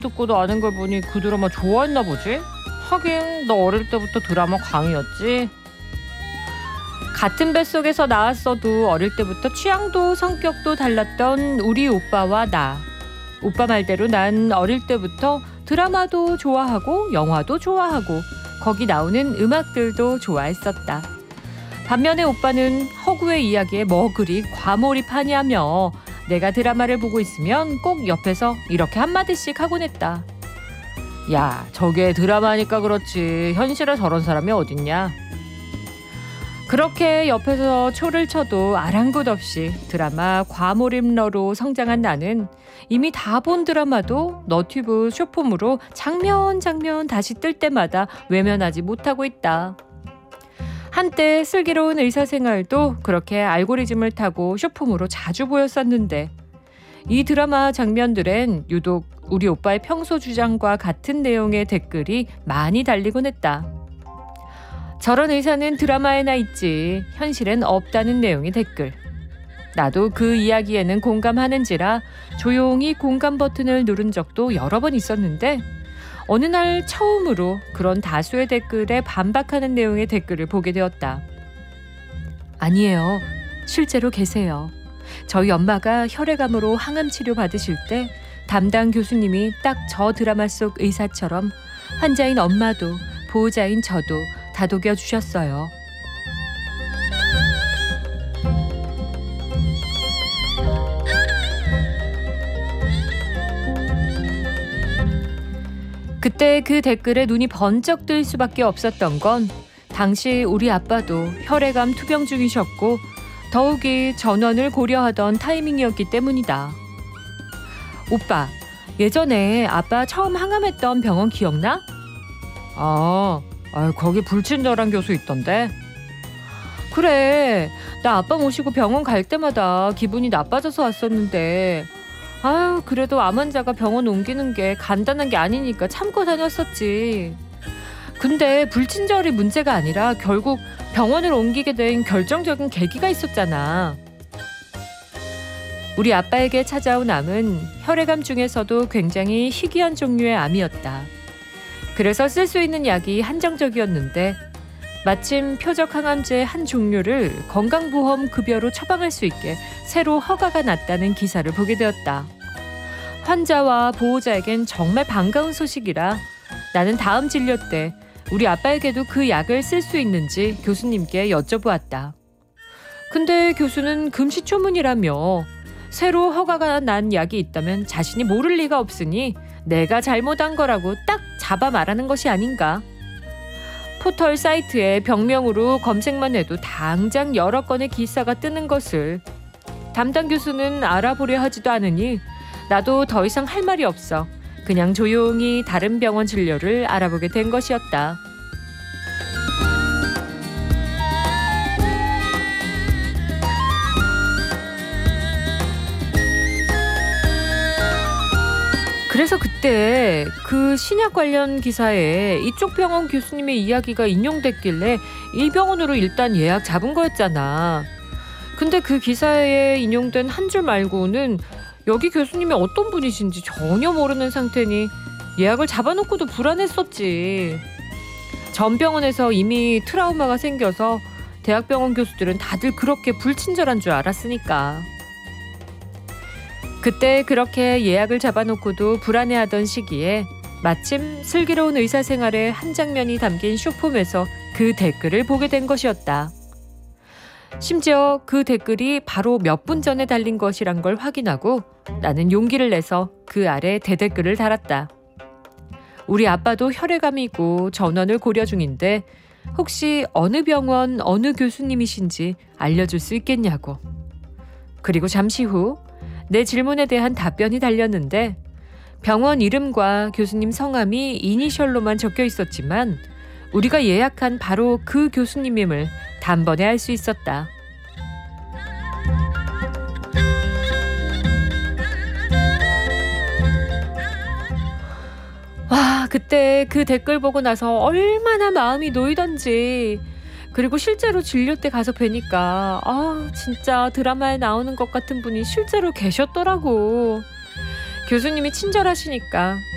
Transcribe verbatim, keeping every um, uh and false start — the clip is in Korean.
듣고도 아는 걸 보니 그 드라마 좋아했나 보지? 하긴 너 어릴 때부터 드라마 광이었지? 같은 뱃속에서 나왔어도 어릴 때부터 취향도 성격도 달랐던 우리 오빠와 나. 오빠 말대로 난 어릴 때부터 드라마도 좋아하고 영화도 좋아하고 거기 나오는 음악들도 좋아했었다. 반면에 오빠는 허구의 이야기에 뭐 그리 과몰입하냐며 내가 드라마를 보고 있으면 꼭 옆에서 이렇게 한마디씩 하곤 했다. 야, 저게 드라마니까 그렇지 현실에 저런 사람이 어딨냐. 그렇게 옆에서 초를 쳐도 아랑곳 없이 드라마 과몰입러로 성장한 나는 이미 다 본 드라마도 너튜브 쇼폼으로 장면 장면 다시 뜰 때마다 외면하지 못하고 있다. 한때 슬기로운 의사생활도 그렇게 알고리즘을 타고 쇼폼으로 자주 보였었는데 이 드라마 장면들엔 유독 우리 오빠의 평소 주장과 같은 내용의 댓글이 많이 달리곤 했다. 저런 의사는 드라마에나 있지 현실엔 없다는 내용의 댓글. 나도 그 이야기에는 공감하는지라 조용히 공감 버튼을 누른 적도 여러 번 있었는데 어느 날 처음으로 그런 다수의 댓글에 반박하는 내용의 댓글을 보게 되었다. 아니에요. 실제로 계세요. 저희 엄마가 혈액암으로 항암 치료 받으실 때 담당 교수님이 딱 저 드라마 속 의사처럼 환자인 엄마도 보호자인 저도 다독여 주셨어요. 그때 그 댓글에 눈이 번쩍 뜰 수밖에 없었던 건 당시 우리 아빠도 혈액암 투병 중이셨고 더욱이 전원을 고려하던 타이밍이었기 때문이다. 오빠, 예전에 아빠 처음 항암했던 병원 기억나? 아, 아 거기 불친절한 교수 있던데. 그래, 나 아빠 모시고 병원 갈 때마다 기분이 나빠져서 왔었는데 아유, 그래도 암 환자가 병원 옮기는 게 간단한 게 아니니까 참고 다녔었지. 근데 불친절이 문제가 아니라 결국 병원을 옮기게 된 결정적인 계기가 있었잖아. 우리 아빠에게 찾아온 암은 혈액암 중에서도 굉장히 희귀한 종류의 암이었다. 그래서 쓸 수 있는 약이 한정적이었는데 마침 표적 항암제 한 종류를 건강보험 급여로 처방할 수 있게 새로 허가가 났다는 기사를 보게 되었다. 환자와 보호자에겐 정말 반가운 소식이라 나는 다음 진료 때 우리 아빠에게도 그 약을 쓸 수 있는지 교수님께 여쭤보았다. 근데 교수는 금시초문이라며 새로 허가가 난 약이 있다면 자신이 모를 리가 없으니 내가 잘못한 거라고 딱 잡아 말하는 것이 아닌가. 포털 사이트에 병명으로 검색만 해도 당장 여러 건의 기사가 뜨는 것을 담당 교수는 알아보려 하지도 않으니 나도 더 이상 할 말이 없어 그냥 조용히 다른 병원 진료를 알아보게 된 것이었다. 그래서 그때 그 신약 관련 기사에 이쪽 병원 교수님의 이야기가 인용됐길래 이 병원으로 일단 예약 잡은 거였잖아. 근데 그 기사에 인용된 한 줄 말고는 여기 교수님이 어떤 분이신지 전혀 모르는 상태니 예약을 잡아놓고도 불안했었지. 전 병원에서 이미 트라우마가 생겨서 대학병원 교수들은 다들 그렇게 불친절한 줄 알았으니까. 그때 그렇게 예약을 잡아놓고도 불안해하던 시기에 마침 슬기로운 의사생활의 한 장면이 담긴 쇼폼에서 그 댓글을 보게 된 것이었다. 심지어 그 댓글이 바로 몇 분 전에 달린 것이란 걸 확인하고 나는 용기를 내서 그 아래 대댓글을 달았다. 우리 아빠도 혈액암이고 전원을 고려 중인데 혹시 어느 병원 어느 교수님이신지 알려줄 수 있겠냐고. 그리고 잠시 후 내 질문에 대한 답변이 달렸는데 병원 이름과 교수님 성함이 이니셜로만 적혀 있었지만 우리가 예약한 바로 그 교수님임을 단번에 알 수 있었다. 와, 그때 그 댓글 보고 나서 얼마나 마음이 놓이던지. 그리고 실제로 진료 때 가서 뵈니까 아 진짜 드라마에 나오는 것 같은 분이 실제로 계셨더라고. 교수님이 친절하시니까